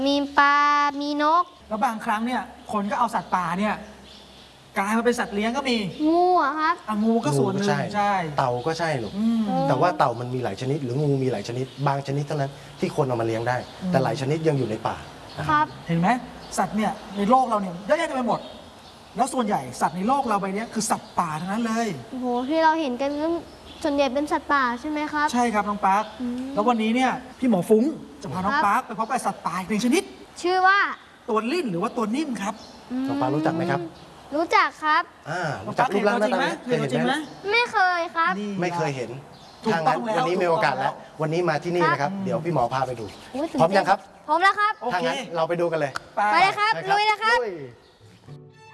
มีปลา มีนกแล้วบางครั้งเนี่ยคนก็เอาสัตว์ป่าเนี่ยกลายมาเป็นสัตว์เลี้ยงก็มีงูอะครับงูก็ส่วนหนึ่งใช่เต่าก็ใช่ลูกแต่ว่าเต่ามันมีหลายชนิดหรืองูมีหลายชนิดบางชนิดเท่านั้นที่คนเอามาเลี้ยงได้ แต่หลายชนิดยังอยู่ในป่าครับเห็นไหมสัตว์เนี่ยในโลกเราเนี่ยเยอะแยะเต็มไปหมด แล้วส่วนใหญ่สัตว์ในโลกเราใบนี้คือสัตว์ป่าทั้งนั้นเลยโอ้โห ที่เราเห็นกันส่วนใหญ่เป็นสัตว์ป่าใช่ไหมครับใช่ครับน้องปาร์คแล้ววันนี้เนี่ยพี่หมอฟุ้งจะพาน้องปาร์คไปพบกับสัตว์ป่าอีกหนึ่งชนิดชื่อว่าตัวลิ่นหรือว่าตัวนิ่มครับน้องปารู้จักไหมครับรู้จักครับรู้จักรูปร่างหน้าตาไหมเคยเห็นตัวจริงไหมไม่เคยครับไม่เคยเห็นถูกทางต้นั้อน งแล้ววันนี้มีโอกาสแล้ว วันนี้มาที่นี่นะครับ เดี๋ยวพี่หมอพาไปดูโอ้ยตื่นพร้อมเต้นยังครับพร้อมแล้วครับโอทางเคนั้นเราไปดูกันเลยไปเลยครับ ลุยเลยครับลุย